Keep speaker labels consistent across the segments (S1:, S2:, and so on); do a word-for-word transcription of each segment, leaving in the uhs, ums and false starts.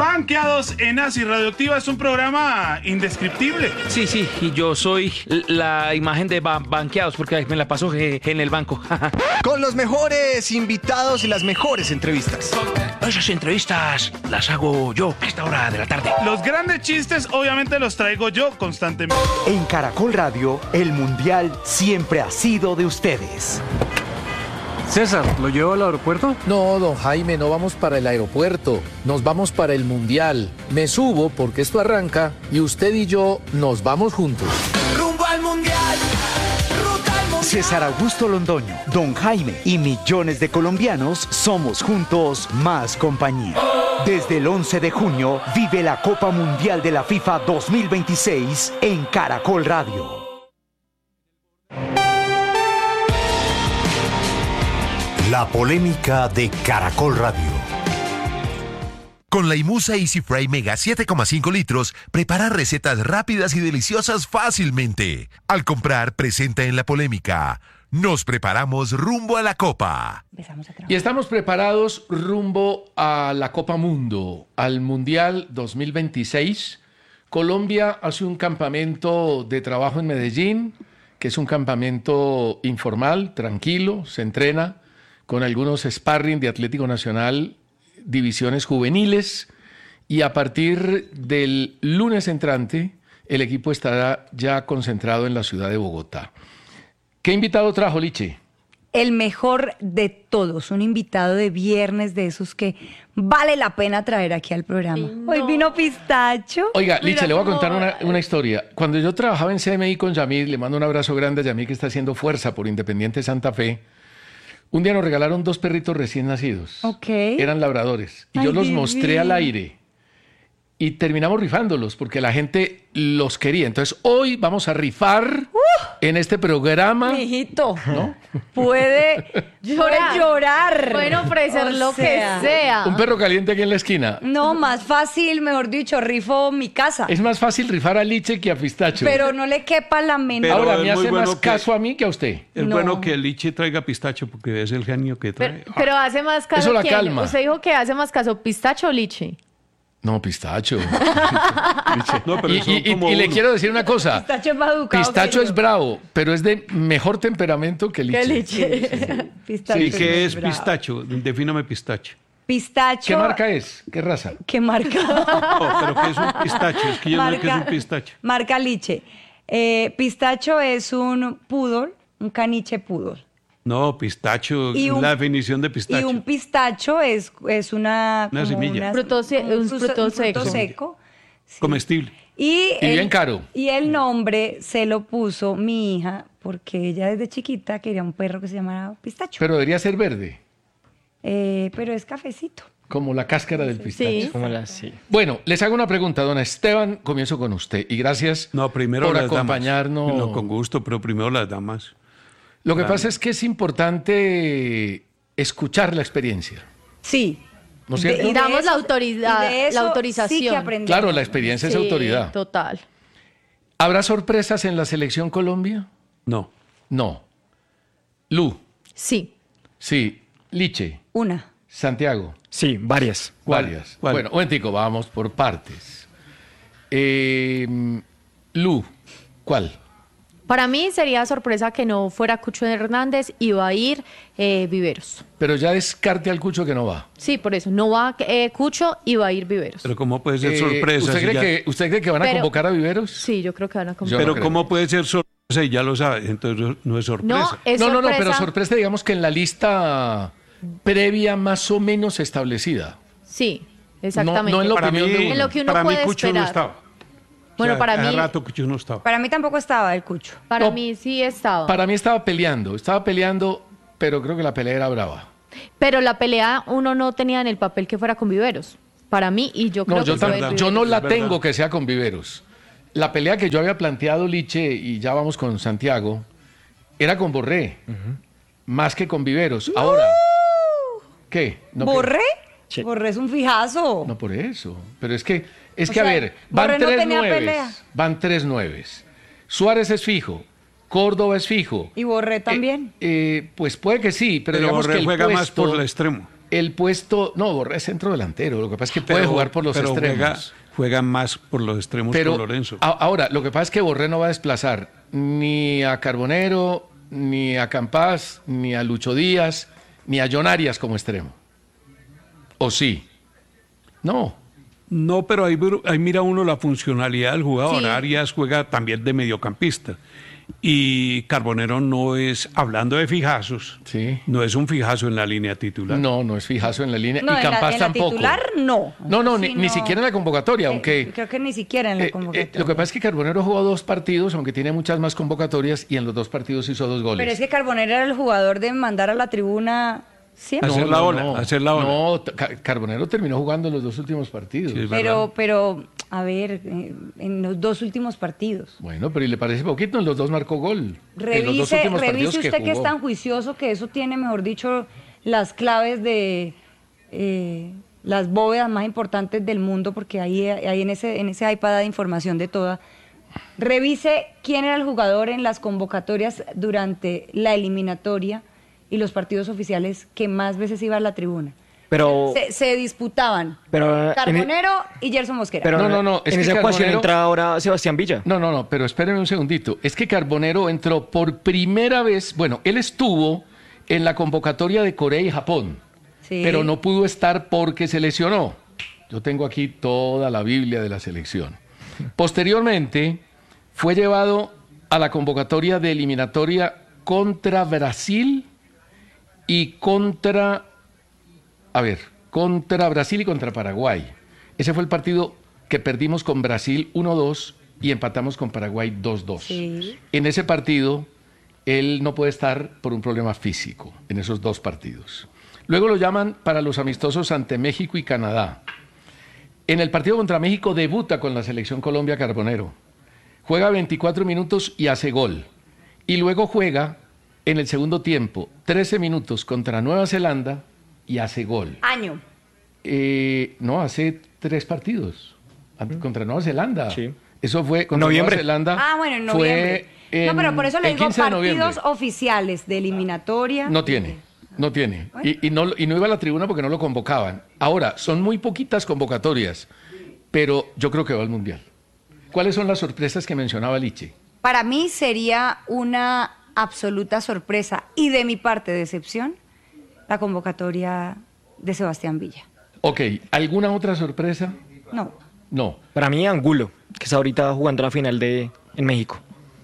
S1: Banqueados en Ácido Radioactiva es un programa indescriptible.
S2: Sí, sí, y yo soy la imagen de ba Banqueados porque me la paso en el banco.
S3: Con los mejores invitados y las mejores entrevistas.
S2: Esas entrevistas las hago yo a esta hora de la tarde.
S1: Los grandes chistes obviamente los traigo yo constantemente.
S4: En Caracol Radio, el Mundial siempre ha sido de ustedes.
S5: César, ¿lo llevo al aeropuerto?
S6: No, don Jaime, no vamos para el aeropuerto. Nos vamos para el Mundial. Me subo porque esto arranca y usted y yo nos vamos juntos.
S7: Rumbo al Mundial. Ruta al Mundial.
S4: César Augusto Londoño, don Jaime y millones de colombianos somos juntos más compañía. Desde el once de junio vive la Copa Mundial de la FIFA dos mil veintiséis en Caracol Radio.
S8: La polémica de Caracol Radio. Con la Imusa Easy Fry Mega siete coma cinco litros, prepara recetas rápidas y deliciosas fácilmente. Al comprar, presenta en la polémica. Nos preparamos rumbo a la Copa.
S6: Y estamos preparados rumbo a la Copa Mundo, al Mundial dos mil veintiséis. Colombia hace un campamento de trabajo en Medellín, que es un campamento informal, tranquilo, se entrena con algunos sparring de Atlético Nacional, divisiones juveniles, y a partir del lunes entrante el equipo estará ya concentrado en la ciudad de Bogotá. ¿Qué invitado trajo, Liche?
S9: El mejor de todos, un invitado de viernes de esos que vale la pena traer aquí al programa. Ay, no. Hoy vino Pistacho.
S6: Oiga, Liche, le voy a contar una, una historia. Cuando yo trabajaba en C M I con Yamil, le mando un abrazo grande a Yamil que está haciendo fuerza por Independiente Santa Fe. Un día nos regalaron dos perritos recién nacidos.
S9: Ok.
S6: Eran labradores. Y Ay, yo los divino. mostré al aire. Y terminamos rifándolos porque la gente los quería. Entonces, hoy vamos a rifar uh, en este programa.
S9: Mijito, ¿no? Puede llorar. llorar.
S10: Pueden ofrecer o lo sea. que sea.
S6: Un perro caliente aquí en la esquina.
S9: No, más fácil, mejor dicho, rifo mi casa.
S6: Es más fácil rifar a Liche que a Pistacho.
S9: Pero no le quepa la menor.
S6: Ahora, me hace bueno más que, caso a mí que a usted.
S5: Es
S9: no.
S5: bueno que Liche traiga Pistacho porque es el genio que trae.
S10: Pero, pero hace más caso.
S6: Eso la
S10: ¿quién?
S6: calma.
S10: Usted dijo que hace más caso Pistacho o Liche.
S6: No, Pistacho.
S5: no, pero
S6: y, y, y, y le quiero decir una cosa.
S9: Pistacho es más educado.
S6: Pistacho es bravo, pero es de mejor temperamento que Liche.
S10: Que Liche.
S9: Sí, sí, sí. Pistacho
S5: ¿Y qué es
S9: bravo.
S5: Pistacho? Defíname Pistacho.
S9: Pistacho.
S6: ¿Qué marca es? ¿Qué raza?
S9: ¿Qué marca?
S5: No, pero ¿qué es un pistacho? Es que yo
S9: marca,
S5: no sé qué es un pistacho.
S9: Marca Liche. Eh, pistacho es un poodle, un caniche poodle.
S5: No, pistacho, un, la definición de pistacho.
S9: Y un pistacho es, es una...
S5: Una semilla.
S10: Una, fruto, un, un fruto
S9: un
S10: seco.
S9: Fruto seco.
S5: Sí. Comestible.
S9: Y,
S6: y
S9: el,
S6: bien caro.
S9: Y el nombre se lo puso mi hija porque ella desde chiquita quería un perro que se llamara Pistacho.
S6: Pero debería ser verde.
S9: Eh, pero es cafecito.
S6: Como la cáscara del pistacho.
S10: Sí.
S2: Como la, sí.
S6: Bueno, les hago una pregunta, don Esteban. Comienzo con usted. Y gracias
S5: no, primero
S6: por
S5: las
S6: acompañarnos.
S5: Damas. No, con gusto, pero primero las damas.
S6: Lo que pasa es que es importante escuchar la experiencia.
S9: Sí.
S6: ¿No es cierto?
S10: Y damos eso, la autoridad, la autorización.
S9: Sí que aprendemos.
S6: Claro, la experiencia
S10: sí,
S6: es autoridad.
S10: Total.
S6: ¿Habrá sorpresas en la selección Colombia?
S5: No.
S6: No. Lu.
S10: Sí.
S6: Sí. Liche.
S9: Una.
S6: Santiago.
S2: Sí, varias.
S6: Varias.
S5: ¿Cuál?
S6: Bueno, un momentico, vamos por partes. Eh, Lu, ¿cuál?
S10: Para mí sería sorpresa que no fuera Cucho Hernández, iba a ir eh, Viveros.
S6: Pero ya descarte al Cucho que no va.
S10: Sí, por eso. No va eh, Cucho, iba a ir Viveros.
S5: Pero ¿cómo puede ser
S6: Eh,
S5: sorpresa?
S6: ¿usted,
S5: si
S6: cree
S5: ya...
S6: que, ¿Usted cree que van a
S10: Pero-
S6: convocar a Viveros?
S10: Sí, yo creo que van a convocar.
S6: Yo
S5: Pero
S6: no
S5: ¿cómo
S6: creo.
S5: puede ser sorpresa y ya lo sabe? Entonces no es sorpresa.
S10: No, es
S6: no, no, no,
S10: sorpresa.
S6: pero sorpresa, digamos que en la lista previa más o menos establecida.
S10: Sí, exactamente.
S6: No, no en la
S5: Para
S6: opinión
S5: mí,
S6: de uno.
S10: En lo que uno
S5: para
S10: puede
S5: mí Cucho
S10: esperar.
S5: no estaba.
S10: Bueno,
S5: O sea,
S10: para
S5: hace
S10: mí,
S5: rato Cucho no estaba.
S9: Para mí tampoco estaba el Cucho.
S10: para
S6: No.
S10: mí sí estaba.
S6: Para mí estaba peleando, estaba peleando, pero creo que la pelea era brava.
S10: Pero la pelea uno no tenía en el papel que fuera con Viveros. Para mí, y yo creo
S6: No, yo,
S10: que
S6: tam-
S10: fue
S5: verdad.
S6: yo no
S5: Es
S6: la
S5: verdad.
S6: tengo que sea con Viveros. La pelea que yo había planteado, Liche, y ya vamos con Santiago, era con Borré, más que con Viveros. Ahora, ¿qué? No, ¿qué?
S9: ¿Borré?
S2: Sí.
S9: Borré es un fijazo.
S6: No por eso, pero es que, es
S9: O
S6: que a
S9: sea,
S6: ver, van
S9: Borré no
S6: tres
S9: tenía
S6: nueves,
S9: pelea.
S6: van tres nueves. Suárez es fijo, Córdoba es fijo.
S9: Y Borré también.
S6: Eh, eh, pues puede que sí, pero,
S5: Pero
S6: digamos
S5: Borré
S6: que el
S5: juega
S6: puesto,
S5: más por el extremo.
S6: el puesto, no, Borré es centro delantero, lo que pasa es que puede
S5: Pero-
S6: jugar por los
S5: pero
S6: extremos.
S5: Juega, juega más por los extremos
S6: Pero
S5: que Lorenzo.
S6: a- ahora, lo que pasa es que Borré no va a desplazar ni a Carbonero, ni a Campás, ni a Lucho Díaz, ni a John Arias como extremo. ¿O sí? No.
S5: No, pero ahí, ahí mira uno la funcionalidad del jugador.
S10: Sí.
S5: Arias juega también de mediocampista. Y Carbonero no es, hablando de fijazos,
S6: Sí.
S5: no es un fijazo en la línea titular.
S6: No, no es fijazo en la línea.
S9: No,
S6: y
S9: en la-
S6: Campás
S9: en la
S6: tampoco.
S9: titular, no.
S6: No, no,
S9: Sí,
S6: ni, ni
S9: no.
S6: siquiera en la convocatoria,
S9: Eh,
S6: aunque...
S9: Creo que ni siquiera en la
S6: eh, eh,
S9: convocatoria.
S6: lo que pasa es que Carbonero jugó dos partidos, aunque tiene muchas más convocatorias, y en los dos partidos hizo dos goles.
S9: Pero es que Carbonero era el jugador de mandar a la tribuna siempre.
S5: Hacer la ola, hacer la ola.
S6: No, t- Ca- Carbonero terminó jugando en los dos últimos partidos.
S5: Sí, es
S9: Pero,
S5: verdad.
S9: pero, a ver, eh, en los dos últimos partidos.
S6: Bueno, pero ¿y le parece poquito? En los dos marcó gol. En los dos
S9: Revise,
S6: últimos
S9: revise
S6: partidos
S9: usted que, es
S6: jugó.
S9: tan juicioso que eso tiene, mejor dicho, las claves de eh, las bóvedas más importantes del mundo, porque ahí, ahí en ese, en ese iPad da información de toda. Revise quién era el jugador en las convocatorias durante la eliminatoria y los partidos oficiales que más veces iba a la tribuna.
S11: Pero,
S9: Se, se disputaban
S11: pero, en-
S9: Carbonero y Gerson Mosquera.
S11: pero
S6: No, no, no, es
S11: en
S6: que
S11: esa ecuación
S6: Carbonero-
S11: entra ahora Sebastián Villa.
S6: No, no, no, pero espérenme un segundito. Es que Carbonero entró por primera vez, bueno, él estuvo en la convocatoria de Corea y Japón,
S9: Sí.
S6: pero no pudo estar porque se lesionó. Yo tengo aquí toda la Biblia de la selección. Posteriormente, fue llevado a la convocatoria de eliminatoria contra Brasil y contra, a ver, contra Brasil y contra Paraguay. Ese fue el partido que perdimos con Brasil uno dos y empatamos con Paraguay dos dos.
S9: Sí.
S6: En ese partido, él no puede estar por un problema físico, en esos dos partidos. Luego lo llaman para los amistosos ante México y Canadá. En el partido contra México debuta con la selección Colombia Carbonero. Juega veinticuatro minutos y hace gol. Y luego juega en el segundo tiempo trece minutos contra Nueva Zelanda y hace gol.
S9: Año.
S6: Eh, no, hace tres partidos ante- contra Nueva Zelanda.
S11: Sí.
S6: Eso fue contra
S11: Noviembre.
S6: Nueva Zelanda.
S9: Ah, bueno, en
S6: fue
S9: noviembre. no,
S6: en-
S9: pero por eso le
S6: el
S9: digo
S6: quince de noviembre.
S9: partidos oficiales de eliminatoria.
S6: No tiene, no tiene. Y, y no, y no iba a la tribuna porque no lo convocaban. Ahora, son muy poquitas convocatorias, pero yo creo que va al Mundial. ¿Cuáles son las sorpresas que mencionaba Liche?
S9: Para mí sería una absoluta sorpresa y de mi parte decepción la convocatoria de Sebastián Villa.
S6: Ok, ¿alguna otra sorpresa?
S9: No.
S6: No.
S11: Para mí, Angulo, que está ahorita jugando la final de en México.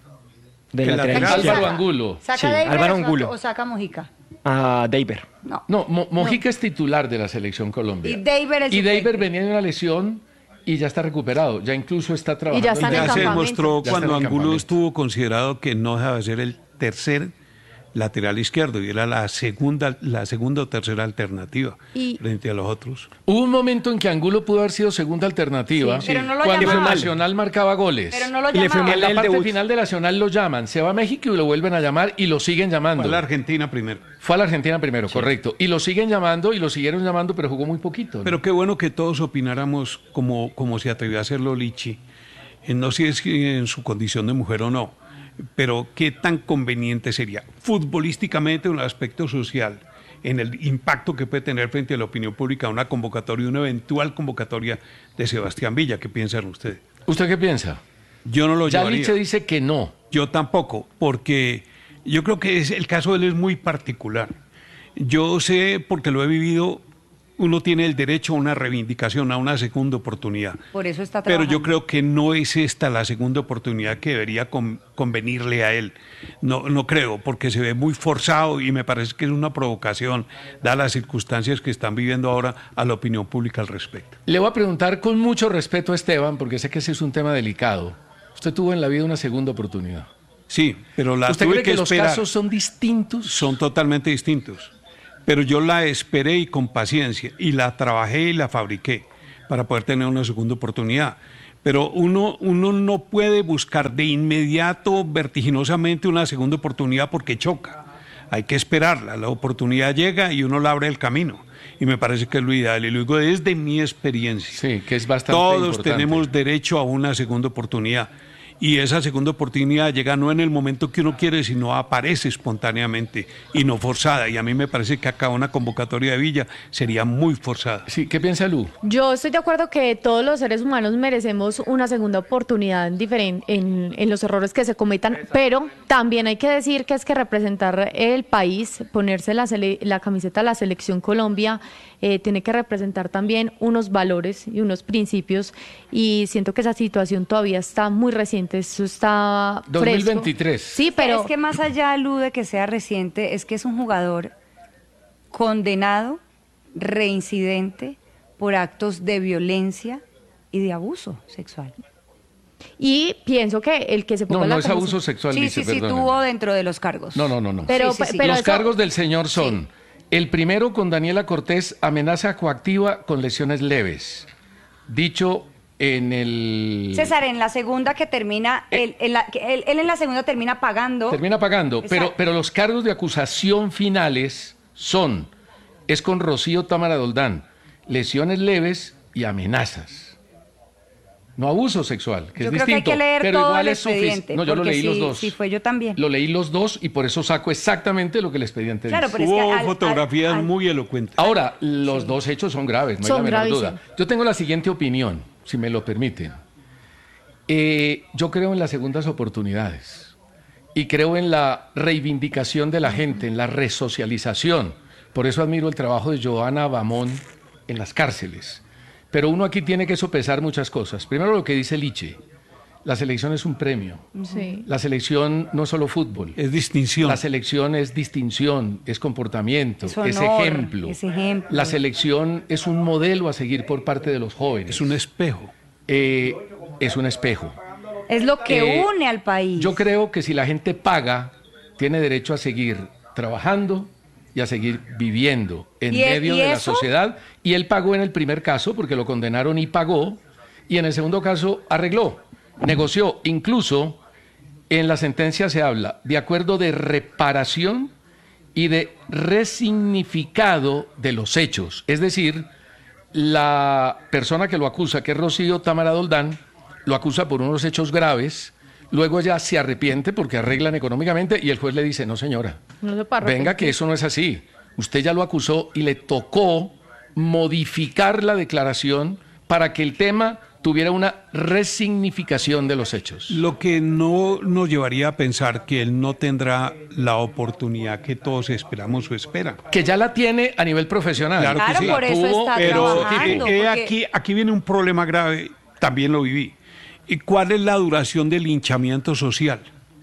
S11: De
S5: Que la
S11: lateral
S5: tenga
S11: izquierdo.
S6: Álvaro Angulo.
S9: ¿Saca
S11: Sí,
S9: Deiber
S11: Álvaro
S9: o saca-
S11: Angulo.
S9: o saca Mojica?
S11: A Deiber.
S9: No.
S6: No, Mo- Mojica es titular de la selección Colombia.
S9: Y Deiber es
S6: Y
S9: suplente.
S6: Deiber venía de una lesión y ya está recuperado. Ya incluso está trabajando.
S10: ya está en
S5: Ya
S10: el
S5: se
S10: campamento.
S5: demostró
S6: Ya está
S5: cuando
S6: en el
S5: Angulo
S6: campamento.
S5: estuvo considerado que no dejaba de ser el tercer lateral izquierdo y era la segunda, la segunda o tercera alternativa
S10: Y-
S5: frente a los otros.
S6: Hubo un momento en que Angulo pudo haber sido segunda alternativa.
S9: Sí, pero no lo
S6: cuando
S9: llamaban.
S6: Nacional marcaba goles.
S9: Pero no lo
S11: Y le fue
S9: llamaban.
S6: En la
S11: el
S6: parte
S11: debut.
S6: final de Nacional lo llaman. Se va a México y lo vuelven a llamar y lo siguen llamando.
S5: Fue a la Argentina primero.
S6: Fue a la Argentina primero, correcto. Y lo siguen llamando y lo siguieron llamando, pero jugó muy poquito. ¿no?
S5: Pero qué bueno que todos opináramos como, como se atrevió a hacerlo Lichi. Eh, No sé si es en su condición de mujer o no, pero qué tan conveniente sería futbolísticamente en el aspecto social, en el impacto que puede tener frente a la opinión pública una convocatoria, una eventual convocatoria de Sebastián Villa. ¿Qué piensan ustedes?
S6: ¿Usted qué piensa?
S5: Yo no lo
S6: Ya
S5: llevaría.
S6: Liche dice que no.
S5: Yo tampoco, porque yo creo que es, el caso de él es muy particular. Yo sé, porque lo he vivido, uno tiene el derecho a una reivindicación, a una segunda oportunidad.
S9: Por eso está
S5: Pero
S9: trabajando.
S5: yo creo que no es esta la segunda oportunidad que debería con- convenirle a él. No, no creo, porque se ve muy forzado y me parece que es una provocación, dadas las circunstancias que están viviendo ahora a la opinión pública al respecto.
S6: Le voy a preguntar con mucho respeto a Esteban, porque sé que ese es un tema delicado. Usted tuvo en la vida una segunda oportunidad.
S5: Sí, pero la
S6: ¿Usted
S5: tuve
S6: cree que,
S5: que
S6: los
S5: esperar.
S6: casos son distintos?
S5: Son totalmente distintos. Pero yo la esperé y con paciencia, y la trabajé y la fabriqué para poder tener una segunda oportunidad. Pero uno, uno no puede buscar de inmediato, vertiginosamente, una segunda oportunidad porque choca. Hay que esperarla, la oportunidad llega y uno le abre el camino. Y me parece que es lo ideal, y lo digo desde mi experiencia.
S6: Sí, que es bastante
S5: Todos
S6: importante.
S5: tenemos derecho a una segunda oportunidad. y esa segunda oportunidad llega no en el momento que uno quiere, sino aparece espontáneamente y no forzada. Y a mí me parece que acá una convocatoria de Villa sería muy forzada.
S6: Sí, ¿qué piensa Lu?
S10: Yo estoy de acuerdo que todos los seres humanos merecemos una segunda oportunidad en, diferen- en, en los errores que se cometan, pero también hay que decir que es que representar el país, ponerse la, sele- la camiseta de la Selección Colombia, eh, tiene que representar también unos valores y unos principios, y siento que esa situación todavía está muy reciente, eso está
S6: dos mil
S10: fresco.
S6: veintitrés.
S10: Sí, pero
S9: Es que más allá, Lu, de que sea reciente, es que es un jugador condenado, reincidente, por actos de violencia y de abuso sexual.
S10: y pienso que el que se ponga
S6: No,
S10: la
S6: no es
S10: camiseta-
S6: abuso sexual,
S9: Sí,
S6: dice,
S9: sí, sí,
S6: perdóneme.
S9: tuvo dentro de los cargos.
S6: No, no, no, no.
S10: Pero,
S9: Sí, sí, sí.
S10: pero
S6: Los
S10: eso-
S6: cargos del señor son, el primero con Daniela Cortés, amenaza coactiva con lesiones leves. Dicho en el...
S9: César, en la segunda que termina, él, en la- que él- él en la segunda termina pagando.
S6: Termina pagando, pero,
S9: Exacto.
S6: pero los cargos de acusación finales son, es con Rocío Támara Doldán, lesiones leves y amenazas. No abuso sexual, que
S9: Yo
S6: es
S9: creo que hay
S6: distinto.
S9: que leer
S6: pero
S9: todo
S6: igual
S9: el
S6: es sufic-
S9: expediente.
S6: No, yo lo
S9: porque
S6: leí
S9: sí,
S6: los dos.
S9: Sí, fue yo también.
S6: Lo leí los dos y por eso saco exactamente lo que el expediente
S9: Claro,
S6: dice.
S9: pero es que
S5: Hubo
S9: al- al-
S5: fotografías
S9: al-
S5: muy elocuentes.
S6: Ahora, los dos hechos son graves, no
S10: Son
S6: hay la menor
S10: gravísimos.
S6: duda. Yo tengo la siguiente opinión, si me lo permiten. Eh, yo creo en las segundas oportunidades y creo en la reivindicación de la gente, en la resocialización. Por eso admiro el trabajo de Joana Bamón en las cárceles. Pero uno aquí tiene que sopesar muchas cosas. Primero lo que dice Liche, la selección es un premio.
S10: Sí.
S6: La selección no es solo fútbol.
S5: Es distinción.
S6: La selección es distinción, es comportamiento,
S9: Es
S6: es,
S9: honor,
S6: ejemplo.
S9: es ejemplo.
S6: La selección es un modelo a seguir por parte de los jóvenes.
S5: Es un espejo.
S6: Eh, es un espejo.
S9: Es lo que
S6: Eh,
S9: une al país.
S6: Yo creo que si la gente paga, tiene derecho a seguir trabajando y a seguir viviendo en
S9: ¿Y e-
S6: medio
S9: y
S6: de la
S9: eso?
S6: sociedad. Y él pagó en el primer caso porque lo condenaron y pagó. Y en el segundo caso arregló, negoció. Incluso en la sentencia se habla de acuerdo de reparación y de resignificado de los hechos. Es decir, la persona que lo acusa, que es Rocío Támara Doldán, lo acusa por unos hechos graves, luego ella se arrepiente porque arreglan económicamente y el juez le dice, no señora,
S10: No se puede
S6: venga
S10: arrepentir.
S6: que eso no es así. Usted ya lo acusó y le tocó modificar la declaración para que el tema tuviera una resignificación de los hechos.
S5: Lo que no nos llevaría a pensar que él no tendrá la oportunidad que todos esperamos o esperan.
S6: Que ya la tiene a nivel profesional.
S5: Claro que
S9: Claro,
S5: sí.
S9: por eso
S6: Tuvo-
S9: está
S5: Pero
S9: trabajando.
S5: eh, eh,
S9: porque-
S5: aquí, aquí viene un problema grave, también lo viví. ¿Y cuál es la duración del linchamiento social?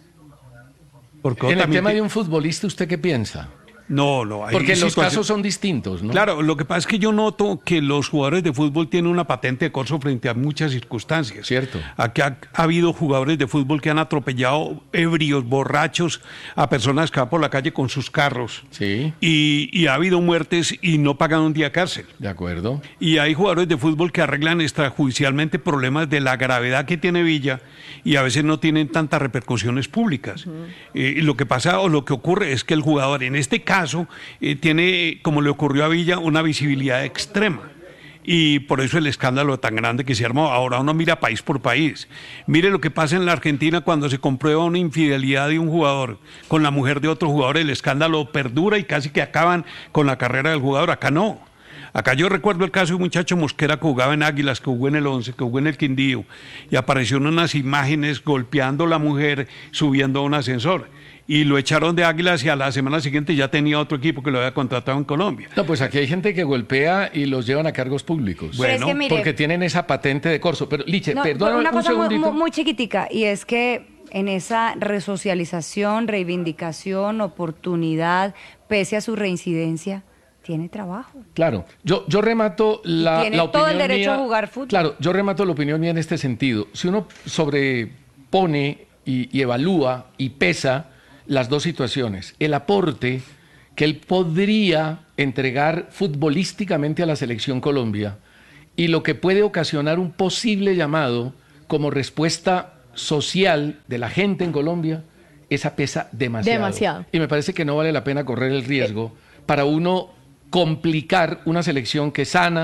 S5: Porque
S6: En el
S5: también
S6: tema
S5: te-
S6: de un futbolista, ¿usted qué piensa?
S5: No, no. hay
S6: Porque los
S5: situación-
S6: casos son distintos, ¿no?
S5: Claro, lo que pasa es que yo noto que los jugadores de fútbol tienen una patente de corso frente a muchas circunstancias.
S6: Cierto.
S5: Aquí ha, ha habido jugadores de fútbol que han atropellado ebrios, borrachos, a personas que van por la calle con sus carros.
S6: Sí,
S5: Y, y ha habido muertes y no pagan un día de cárcel.
S6: de acuerdo.
S5: Y hay jugadores de fútbol que arreglan extrajudicialmente problemas de la gravedad que tiene Villa y a veces no tienen tantas repercusiones públicas. Eh, y lo que pasa o lo que ocurre es que el jugador en este caso eh, tiene, como le ocurrió a Villa, una visibilidad extrema. Y por eso el escándalo tan grande que se armó. Ahora uno mira país por país. Mire lo que pasa en la Argentina cuando se comprueba una infidelidad de un jugador con la mujer de otro jugador. El escándalo perdura y casi que acaban con la carrera del jugador. Acá no. Acá yo recuerdo el caso de un muchacho Mosquera que jugaba en Águilas, que jugó en el Once, que jugó en el Quindío, y aparecieron unas imágenes golpeando a la mujer, subiendo a un ascensor. Y lo echaron de Águilas y a la semana siguiente ya tenía otro equipo que lo había contratado en Colombia.
S6: No, pues aquí hay gente que golpea y los llevan a cargos públicos.
S9: Pero es
S5: Bueno,
S9: que mire,
S6: Porque tienen esa patente de corso. Pero, Liche,
S9: no,
S6: perdóname
S9: una
S6: un
S9: cosa muy,
S6: segundito.
S9: muy- muy chiquitica, y es que en esa resocialización, reivindicación, oportunidad, pese a su reincidencia, tiene trabajo.
S6: Claro, yo, yo remato la,
S9: tiene
S6: la opinión
S9: todo el derecho
S6: mía-
S9: a jugar fútbol.
S6: Claro, yo remato la opinión mía en este sentido. Si uno sobrepone y, y evalúa y pesa las dos situaciones, el aporte que él podría entregar futbolísticamente a la selección Colombia y lo que puede ocasionar un posible llamado como respuesta social de la gente en Colombia, esa pesa demasiado.
S10: Demasiado.
S6: Y me parece que no vale la pena correr el riesgo para uno complicar una selección que sana,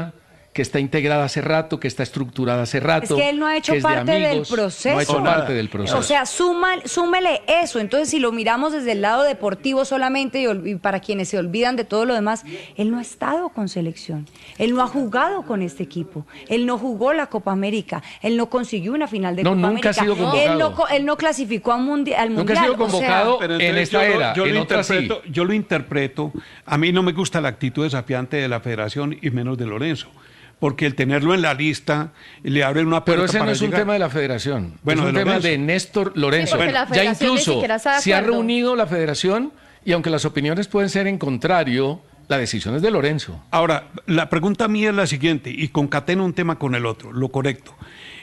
S6: que está integrada hace rato, que está estructurada hace rato.
S9: Es que él no ha hecho
S6: que es de
S9: parte
S6: amigos,
S9: del proceso.
S6: No ha hecho parte del proceso.
S9: O sea, suma, súmele eso. Entonces, si lo miramos desde el lado deportivo solamente y, ol- y para quienes se olvidan de todo lo demás, él no ha estado con selección. Él no ha jugado con este equipo. Él no jugó la Copa América. Él no consiguió una final de
S6: No,
S9: Copa
S6: nunca ha
S9: América.
S6: sido convocado.
S9: Él no, co- él no clasificó a mundi- al
S6: Nunca
S9: Mundial.
S6: ha sido
S9: o sea,
S6: convocado
S5: Pero
S6: en
S5: entonces
S6: esta
S5: yo lo-
S6: era,
S5: yo
S6: en
S5: lo
S6: otra sí.
S5: interpreto, yo lo interpreto, a mí no me gusta la actitud desafiante de la federación y menos de Lorenzo, porque el tenerlo en la lista le abre una puerta
S6: Pero ese
S5: para
S6: no es un
S5: llegar.
S6: tema de la federación,
S5: Bueno,
S6: es un
S5: de
S6: tema
S5: Lorenzo.
S6: de Néstor Lorenzo.
S10: Sí, porque la
S6: ya
S10: federación ni
S6: incluso
S10: siquiera está de
S6: se ha
S10: acuerdo.
S6: reunido la federación y aunque las opiniones pueden ser en contrario, la decisión es de Lorenzo.
S5: Ahora, la pregunta mía es la siguiente, y concateno un tema con el otro, lo correcto.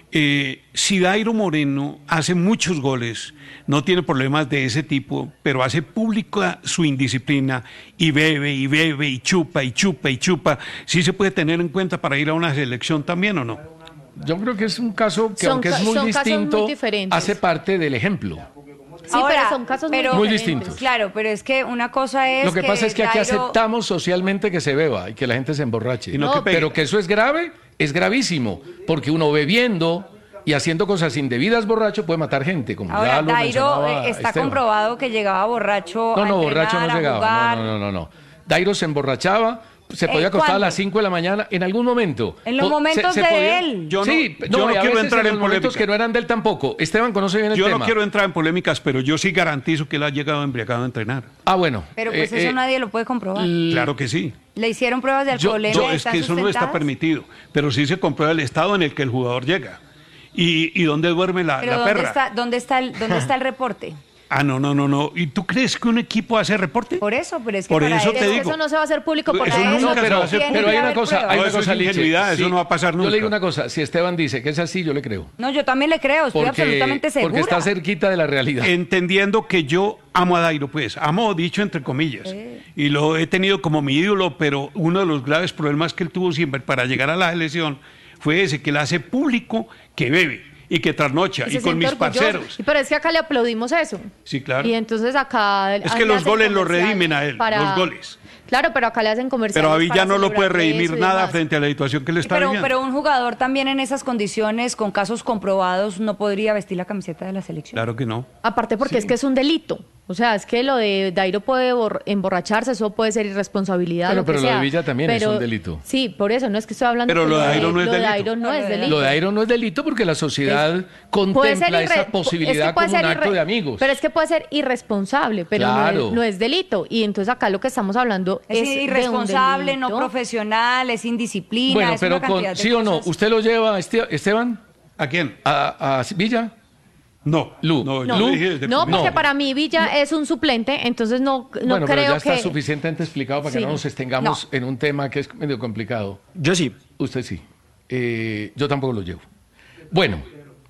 S5: Eh, si Dairo Moreno hace muchos goles, no tiene problemas de ese tipo, pero hace pública su indisciplina y bebe y bebe y chupa y chupa y chupa, ¿sí se puede tener en cuenta para ir a una selección también o no?
S6: Yo creo que es un caso que
S10: Son
S6: aunque
S10: ca-
S6: es muy
S10: son casos muy
S6: distinto,
S10: diferentes.
S6: hace parte del ejemplo.
S10: Sí,
S9: Ahora,
S10: pero son casos
S9: pero-
S10: muy
S6: Muy
S10: diferentes.
S6: distintos.
S9: Claro, pero es que una cosa es
S6: Lo que, pasa es que aquí
S9: Dairo-
S6: aceptamos socialmente que se beba y que la gente se emborrache.
S5: Y no que pegue.
S6: Pero que eso es grave, es gravísimo, porque uno bebiendo y haciendo cosas indebidas borracho puede matar gente, como
S9: Ahora,
S6: ya lo
S9: Dairo
S6: mencionaba
S9: eh, está
S6: Esteban.
S9: comprobado que llegaba borracho
S6: No,
S9: a
S6: no,
S9: entrenar,
S6: borracho no
S9: a
S6: llegaba.
S9: jugar.
S6: No, no, no, no, no. Dairo se emborrachaba, se
S9: Eh,
S6: podía acostar a
S9: ¿cuándo?
S6: las cinco de la mañana en algún momento.
S9: En los
S6: Po-
S9: momentos de
S6: podía-
S9: él.
S5: Yo no-
S6: sí,
S5: yo no
S6: y a
S5: quiero
S6: veces
S5: entrar
S6: en
S5: en
S6: los momentos
S5: polémica.
S6: que no eran de él tampoco. Esteban conoce bien el
S5: Yo
S6: tema.
S5: no quiero entrar en polémicas, pero yo sí garantizo que él ha llegado embriagado a entrenar.
S6: Ah, bueno.
S9: Pero pues
S6: eh,
S9: eso
S6: eh,
S9: nadie lo puede comprobar.
S6: l-
S5: Claro que sí.
S9: Le hicieron pruebas de
S5: Yo,
S9: alcoholemia.
S5: yo- es
S9: ¿están
S5: que eso no está
S9: sustentadas?
S5: permitido, pero sí se comprueba el estado en el que el jugador llega. ¿Y, y dónde duerme la,
S9: Pero
S5: la
S9: ¿dónde
S5: perra?
S9: está, dónde, está el, ¿dónde está el reporte?
S5: Ah, no, no, no, no. ¿Y tú crees que un equipo hace reporte?
S9: Por eso, pero es que
S5: Por
S9: para
S5: eso
S9: él-
S5: te
S10: Es que
S5: digo.
S10: eso no se va a hacer público porque
S5: Eso
S10: eso
S5: nunca
S6: No,
S5: se
S6: pero,
S5: va a hacer
S9: tiene
S6: pero
S9: que
S6: hay una
S9: haber
S6: cosa,
S9: pruebas.
S6: hay
S5: No,
S6: una
S5: eso es
S6: cosa, Liche.
S5: ingenuidad, eso no va a pasar
S6: Yo
S5: nunca.
S6: le digo una cosa, si Esteban dice que es así, yo le creo.
S9: No, yo también le creo, estoy
S6: Porque,
S9: absolutamente segura.
S6: porque está cerquita de la realidad.
S5: Entendiendo que yo amo a Dairo, pues, amo dicho entre comillas, y lo he tenido como mi ídolo, pero uno de los graves problemas que él tuvo siempre para llegar a la elección fue ese, que él hace público que bebe y que trasnocha,
S10: Y
S5: y,
S10: se
S5: con
S10: siente
S5: mis
S10: orgulloso.
S5: parceros.
S10: Y Pero es que acá le aplaudimos eso.
S5: Sí, claro.
S10: Y entonces acá...
S5: Es que los goles los redimen a él, los goles.
S10: Claro, pero acá le hacen comerciales.
S5: Pero a Villa
S10: para
S5: no lo puede
S10: celebrar
S5: redimir
S10: eso y
S5: nada
S10: demás.
S5: frente a la situación que le está
S9: Pero,
S5: viviendo.
S9: pero un jugador también en esas condiciones, con casos comprobados, no podría vestir la camiseta de la selección.
S5: Claro que no.
S10: Aparte porque es que es un delito. O sea, es que lo de Dairo puede bor- emborracharse, eso puede ser irresponsabilidad.
S6: Bueno,
S10: lo que
S6: pero lo de
S10: sea.
S6: Villa también es
S10: Pero-
S6: un delito.
S10: Sí, por eso, no es que estoy hablando
S5: Pero
S10: que
S5: lo de Dairo no es
S10: lo de
S5: delito.
S10: Dairo no es delito.
S6: Lo de Dairo no es delito porque la sociedad
S10: Puede ser
S6: contempla
S10: irre-
S6: esa
S10: es que
S6: posibilidad
S10: puede
S6: como un
S10: ser
S6: acto
S10: irre-
S6: de amigos.
S10: Pero es que puede ser irresponsable, pero no
S6: Claro.
S10: es- no, es, delito. Y entonces acá lo que estamos hablando
S9: Es,
S10: es, de un
S9: irresponsable, no
S10: delito.
S9: profesional, es indisciplina,
S6: Bueno,
S9: es
S6: pero
S9: una
S6: con,
S9: cantidad de
S6: sí o no,
S9: cosas.
S6: ¿usted lo lleva, Este- Esteban,
S5: ¿A quién?
S6: a, a Villa?
S5: No.
S6: Lu.
S5: No,
S10: No,
S5: yo le dije desde
S10: no,
S5: el
S10: porque
S6: No.
S10: para mí Villa es un suplente, entonces no, no
S6: bueno, pero
S10: creo
S6: ya está
S10: que...
S6: suficientemente explicado para
S10: Sí.
S6: que no nos estengamos en un tema que es medio complicado.
S11: Yo sí.
S6: Usted sí. Eh, yo tampoco lo llevo. Bueno,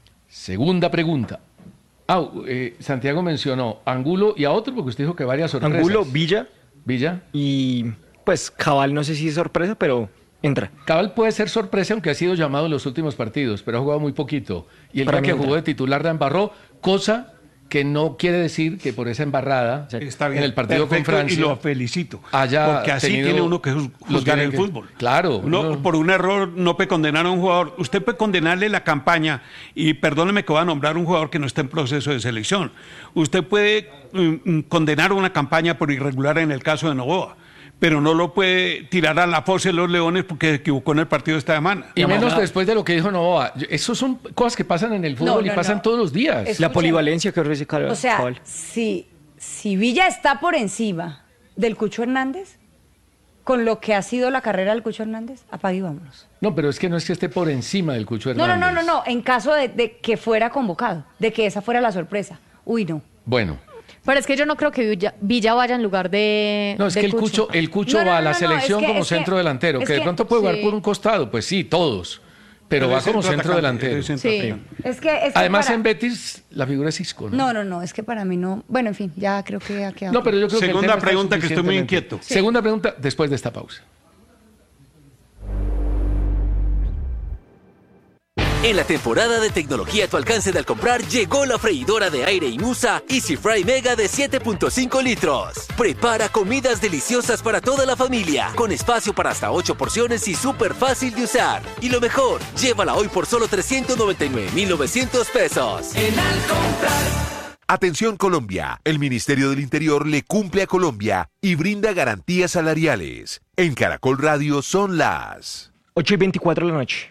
S6: segunda pregunta. Ah, eh, Santiago mencionó Angulo y a otro porque usted dijo que varias sorpresas.
S11: Angulo, Villa
S6: Villa.
S11: y pues Cabal, no sé si es sorpresa, pero entra.
S6: Cabal puede ser sorpresa, aunque ha sido llamado en los últimos partidos, pero ha jugado muy poquito. Y el
S11: Para
S6: día
S11: mí
S6: que
S11: entra.
S6: jugó de titular la embarró, cosa que no quiere decir que por esa embarrada
S5: Está bien,
S6: en el partido
S5: perfecto,
S6: con Francia
S5: y lo felicito.
S6: haya
S5: porque así
S6: tenido
S5: tiene uno que juz-
S6: los
S5: juzgar el
S6: que-
S5: fútbol.
S6: Claro.
S5: Uno,
S6: uno-
S5: por un error no puede condenar a un jugador. Usted puede condenarle la campaña, y perdóneme que voy a nombrar un jugador que no está en proceso de selección. Usted puede mm, mm, condenar una campaña por irregular en el caso de Novoa, pero no lo puede tirar a la fosa de los Leones porque se equivocó en el partido de esta semana.
S6: y menos después de lo que dijo Novoa. Eso son cosas que pasan en el fútbol
S9: No,
S6: y
S9: no,
S6: pasan
S9: no.
S6: todos los días.
S9: Es-
S11: La
S9: Escuchen.
S11: polivalencia que ofrece Cabal.
S9: O sea,
S11: Cabal.
S9: si, si Villa está por encima del Cucho Hernández, con lo que ha sido la carrera del Cucho Hernández, apague y vámonos.
S6: No, pero es que no es que esté por encima del Cucho
S9: No,
S6: Hernández.
S9: no, no, no, no, en caso de, de que fuera convocado, de que esa fuera la sorpresa. Uy, no.
S6: Bueno,
S10: Pero es que yo no creo que Villa, Villa vaya en lugar de
S6: no, es
S10: de
S6: que el Cucho, el Cucho
S9: No, no,
S6: va a
S9: no,
S6: la
S9: no,
S6: selección
S9: es que-
S6: como
S9: es que-
S6: centro delantero,
S9: es
S6: que de
S9: que-
S6: pronto puede jugar
S10: sí.
S6: por un costado, pues sí, todos, pero
S5: Pero
S6: va
S5: es
S6: como centro
S5: atacante,
S6: delantero.
S5: es centro
S10: Sí.
S5: atacante.
S9: Es que, es que
S6: Además
S9: para-
S6: en Betis la figura es Isco, ¿no?
S9: No, no, no, es que para mí no. Bueno, en fin, ya creo que ha quedado.
S6: No, pero yo creo que el
S5: Segunda
S6: tema está
S5: pregunta, que estoy muy
S6: suficientemente-
S5: inquieto.
S6: Segunda pregunta después de esta pausa.
S12: En la temporada de tecnología a tu alcance de al comprar, llegó la freidora de aire Imusa Easy Fry Mega de siete punto cinco litros. Prepara comidas deliciosas para toda la familia, con espacio para hasta ocho porciones y súper fácil de usar. Y lo mejor, llévala hoy por solo trescientos noventa y nueve mil novecientos pesos.
S7: En al comprar.
S8: Atención Colombia, el Ministerio del Interior le cumple a Colombia y brinda garantías salariales. En Caracol Radio son las
S11: ocho y veinticuatro de la noche.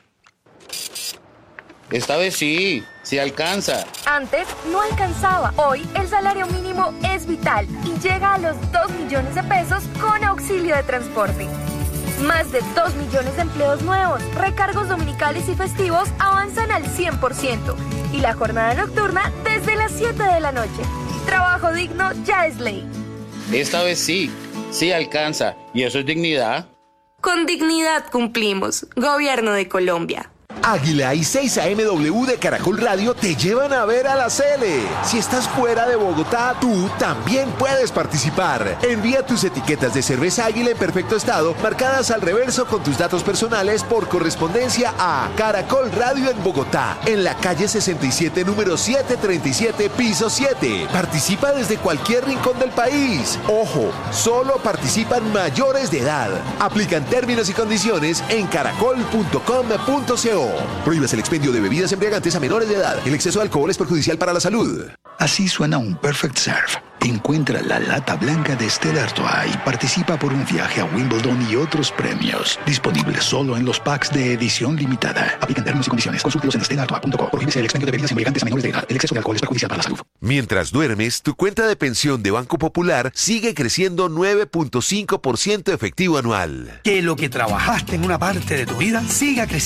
S13: Esta vez sí, sí alcanza.
S14: Antes no alcanzaba. Hoy el salario mínimo es vital y llega a los dos millones de pesos con auxilio de transporte. Más de dos millones de empleos nuevos, recargos dominicales y festivos avanzan al cien por ciento y la jornada nocturna desde las siete de la noche. Trabajo digno ya es ley.
S13: Esta vez sí, sí alcanza. ¿Y eso es dignidad?
S15: Con dignidad cumplimos. Gobierno de Colombia.
S8: Águila y seis A M W de Caracol Radio te llevan a ver a la Cele. Si estás fuera de Bogotá, tú también puedes participar. Envía tus etiquetas de cerveza Águila en perfecto estado, marcadas al reverso con tus datos personales por correspondencia a Caracol Radio en Bogotá, en la calle sesenta y siete, número setecientos treinta y siete, piso siete. Participa desde cualquier rincón del país. Ojo, solo participan mayores de edad. Aplican términos y condiciones en caracol punto com punto co. Prohíbes el expendio de bebidas embriagantes a menores de edad. El exceso de alcohol es perjudicial para la salud.
S16: Así suena un Perfect Serve. Encuentra la lata blanca de Stella Artois y participa por un viaje a Wimbledon y otros premios. Disponible solo en los packs de edición limitada. Aplican términos y condiciones. Consúltelos en stella artois punto co. Prohíbes el expendio de bebidas embriagantes a menores de edad. El exceso de alcohol es perjudicial para la salud.
S8: Mientras duermes, tu cuenta de pensión de Banco Popular sigue creciendo nueve punto cinco por ciento efectivo anual.
S17: Que lo que trabajaste en una parte de tu vida siga creciendo